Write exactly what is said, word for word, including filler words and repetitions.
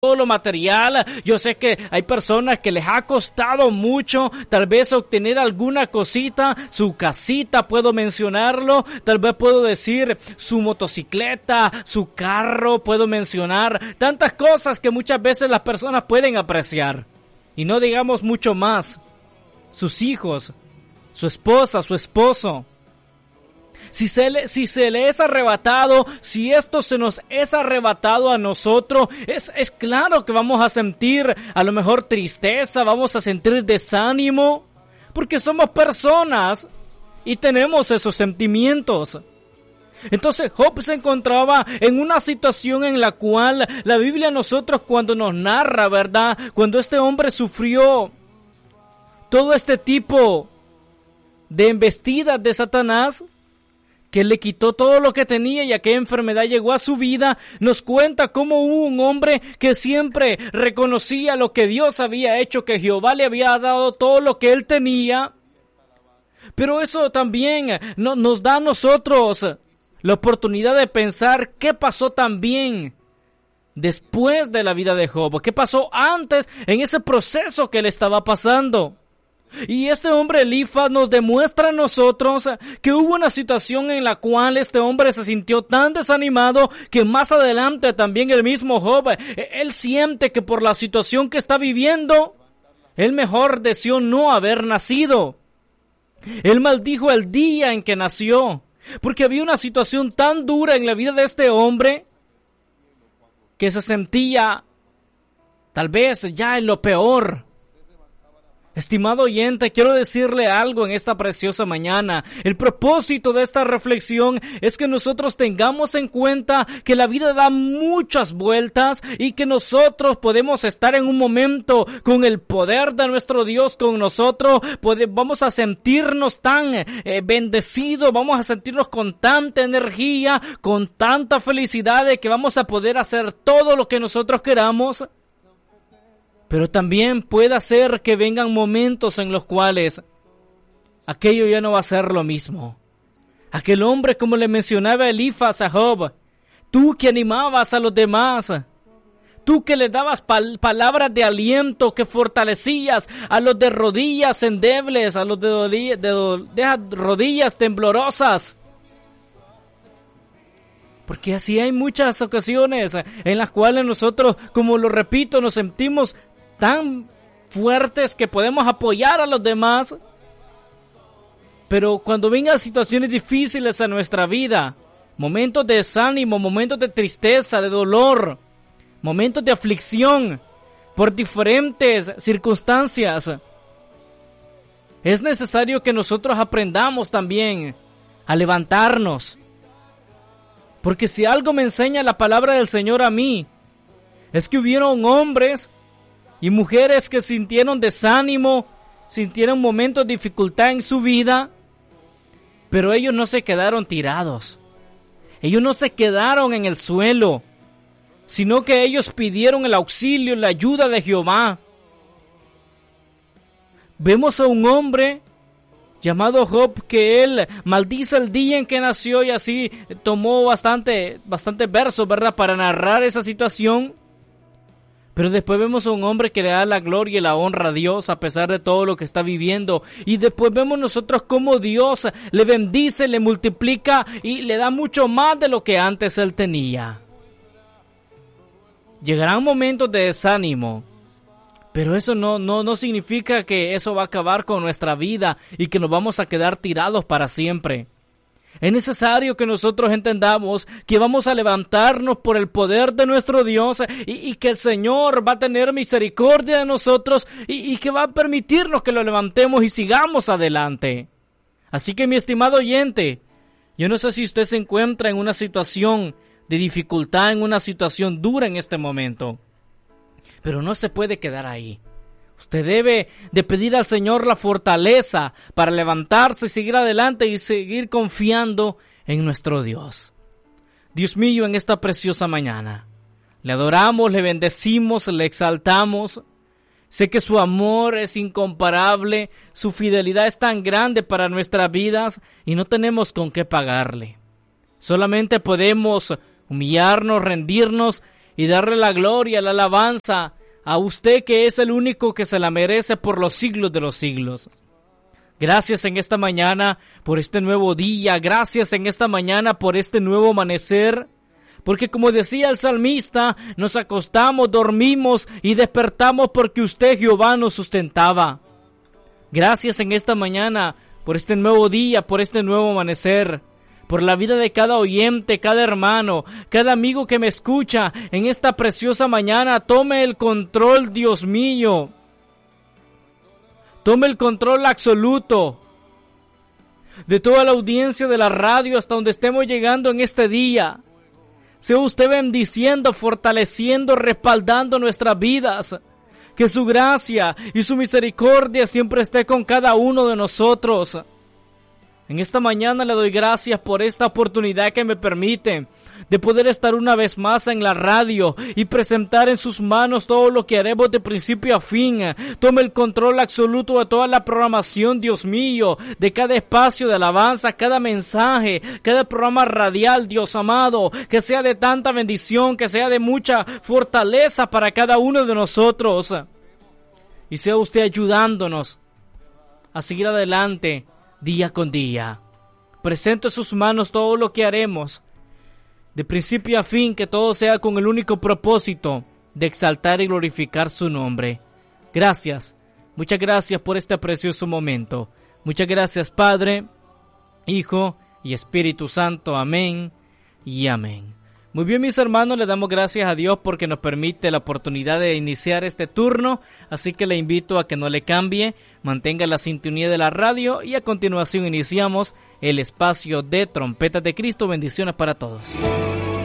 todo lo material. Yo sé que hay personas que les ha costado mucho tal vez obtener alguna cosita, su casita, puedo mencionarlo, tal vez puedo decir su motocicleta, su carro, puedo mencionar tantas cosas que muchas veces las personas pueden apreciar. Y no digamos mucho más, sus hijos, su esposa, su esposo. Si se, le, si se le es arrebatado, si esto se nos es arrebatado a nosotros, es, es claro que vamos a sentir a lo mejor tristeza, vamos a sentir desánimo, porque somos personas y tenemos esos sentimientos. Entonces Job se encontraba en una situación en la cual la Biblia a nosotros cuando nos narra, ¿verdad? Cuando este hombre sufrió todo este tipo de embestidas de Satanás, que le quitó todo lo que tenía y aquella enfermedad llegó a su vida, nos cuenta cómo hubo un hombre que siempre reconocía lo que Dios había hecho, que Jehová le había dado todo lo que él tenía. Pero eso también no, nos da a nosotros la oportunidad de pensar qué pasó también después de la vida de Job, qué pasó antes en ese proceso que él estaba pasando. Y este hombre Elifaz nos demuestra a nosotros que hubo una situación en la cual este hombre se sintió tan desanimado que más adelante también el mismo Job, él siente que por la situación que está viviendo, él mejor deseó no haber nacido. Él maldijo el día en que nació, porque había una situación tan dura en la vida de este hombre que se sentía tal vez ya en lo peor. Estimado oyente, quiero decirle algo en esta preciosa mañana. El propósito de esta reflexión es que nosotros tengamos en cuenta que la vida da muchas vueltas y que nosotros podemos estar en un momento con el poder de nuestro Dios con nosotros. Podemos, vamos a sentirnos tan eh, bendecidos, vamos a sentirnos con tanta energía, con tanta felicidad de que vamos a poder hacer todo lo que nosotros queramos. Pero también puede ser que vengan momentos en los cuales aquello ya no va a ser lo mismo. Aquel hombre, como le mencionaba Elifaz a Job, tú que animabas a los demás, tú que le dabas pal- palabras de aliento, que fortalecías a los de rodillas endebles, a los de, doli- de, do- de rodillas temblorosas. Porque así hay muchas ocasiones en las cuales nosotros, como lo repito, nos sentimos tan fuertes que podemos apoyar a los demás, pero cuando vengan situaciones difíciles en nuestra vida, momentos de desánimo, momentos de tristeza, de dolor, momentos de aflicción por diferentes circunstancias, es necesario que nosotros aprendamos también a levantarnos, porque si algo me enseña la palabra del Señor a mí, es que hubieron hombres y mujeres que sintieron desánimo, sintieron momentos de dificultad en su vida, pero ellos no se quedaron tirados. Ellos no se quedaron en el suelo, sino que ellos pidieron el auxilio, la ayuda de Jehová. Vemos a un hombre llamado Job que él maldice el día en que nació y así tomó bastante, bastante versos, ¿verdad?, para narrar esa situación. Pero después vemos a un hombre que le da la gloria y la honra a Dios a pesar de todo lo que está viviendo. Y después vemos nosotros cómo Dios le bendice, le multiplica y le da mucho más de lo que antes él tenía. Llegarán momentos de desánimo, pero eso no, no, no significa que eso va a acabar con nuestra vida y que nos vamos a quedar tirados para siempre. Es necesario que nosotros entendamos que vamos a levantarnos por el poder de nuestro Dios y, y que el Señor va a tener misericordia de nosotros y, y que va a permitirnos que lo levantemos y sigamos adelante. Así que, mi estimado oyente, yo no sé si usted se encuentra en una situación de dificultad, en una situación dura en este momento, pero no se puede quedar ahí. Usted debe de pedir al Señor la fortaleza para levantarse, seguir adelante y seguir confiando en nuestro Dios. Dios mío, en esta preciosa mañana, le adoramos, le bendecimos, le exaltamos. Sé que su amor es incomparable, su fidelidad es tan grande para nuestras vidas y no tenemos con qué pagarle. Solamente podemos humillarnos, rendirnos y darle la gloria, la alabanza a usted, que es el único que se la merece por los siglos de los siglos. Gracias en esta mañana por este nuevo día, gracias en esta mañana por este nuevo amanecer, porque como decía el salmista, nos acostamos, dormimos y despertamos porque usted, Jehová, nos sustentaba. Gracias en esta mañana por este nuevo día, por este nuevo amanecer, por la vida de cada oyente, cada hermano, cada amigo que me escucha en esta preciosa mañana. Tome el control, Dios mío. Tome el control absoluto de toda la audiencia de la radio hasta donde estemos llegando en este día. Sea usted bendiciendo, fortaleciendo, respaldando nuestras vidas. Que su gracia y su misericordia siempre esté con cada uno de nosotros. En esta mañana le doy gracias por esta oportunidad que me permite de poder estar una vez más en la radio y presentar en sus manos todo lo que haremos de principio a fin. Tome el control absoluto de toda la programación, Dios mío, de cada espacio de alabanza, cada mensaje, cada programa radial, Dios amado, que sea de tanta bendición, que sea de mucha fortaleza para cada uno de nosotros. Y sea usted ayudándonos a seguir adelante día con día. Presento en sus manos todo lo que haremos, de principio a fin, que todo sea con el único propósito de exaltar y glorificar su nombre. Gracias, muchas gracias por este precioso momento. Muchas gracias, Padre, Hijo y Espíritu Santo. Amén y amén. Muy bien, mis hermanos, le damos gracias a Dios porque nos permite la oportunidad de iniciar este turno, así que le invito a que no le cambie, mantenga la sintonía de la radio y a continuación iniciamos el espacio de Trompetas de Cristo. Bendiciones para todos.